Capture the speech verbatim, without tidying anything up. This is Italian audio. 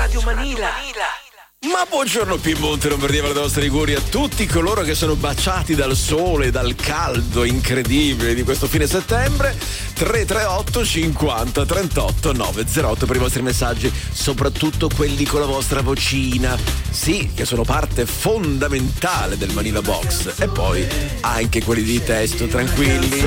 Radio Manila. Ma buongiorno Piemonte, Lombardia, Valle d'Aosta, Liguria, a tutti coloro che sono baciati dal sole, dal caldo incredibile di questo fine settembre. Tre tre otto cinquanta trentotto novecentotto per i vostri messaggi, soprattutto quelli con la vostra vocina, sì, che sono parte fondamentale del Manila Box, e poi anche quelli di testo, tranquilli.